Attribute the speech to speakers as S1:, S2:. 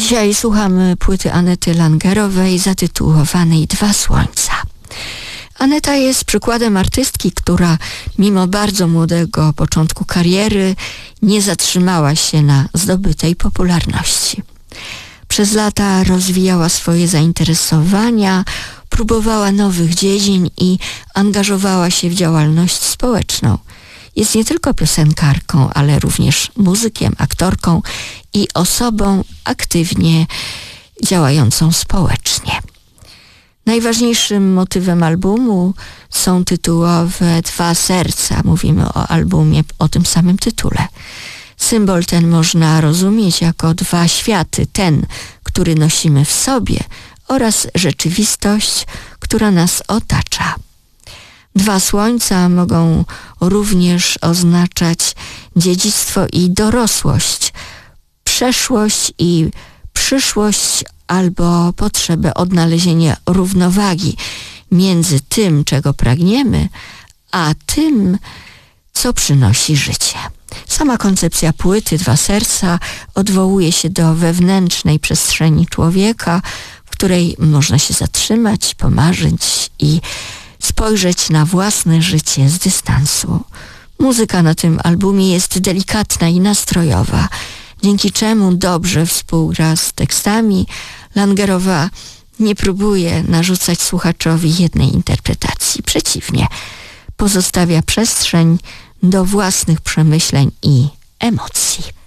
S1: Dzisiaj słuchamy płyty Anety Langerowej zatytułowanej Dwa Słońca. Aneta jest przykładem artystki, która mimo bardzo młodego początku kariery nie zatrzymała się na zdobytej popularności. Przez lata rozwijała swoje zainteresowania, próbowała nowych dziedzin i angażowała się w działalność społeczną. Jest nie tylko piosenkarką, ale również muzykiem, aktorką i osobą aktywnie działającą społecznie. Najważniejszym motywem albumu są tytułowe Dwa Serca. Mówimy o albumie o tym samym tytule. Symbol ten można rozumieć jako dwa światy. Ten, który nosimy w sobie, oraz rzeczywistość, która nas otacza. Dwa słońca mogą również oznaczać dziedzictwo i dorosłość, przeszłość i przyszłość, albo potrzebę odnalezienia równowagi między tym, czego pragniemy, a tym, co przynosi życie. Sama koncepcja płyty Dwa Serca odwołuje się do wewnętrznej przestrzeni człowieka, w której można się zatrzymać, pomarzyć i spojrzeć na własne życie z dystansu. Muzyka na tym albumie jest delikatna i nastrojowa, dzięki czemu dobrze współgra z tekstami. Langerowa nie próbuje narzucać słuchaczowi jednej interpretacji. Przeciwnie, pozostawia przestrzeń do własnych przemyśleń i emocji.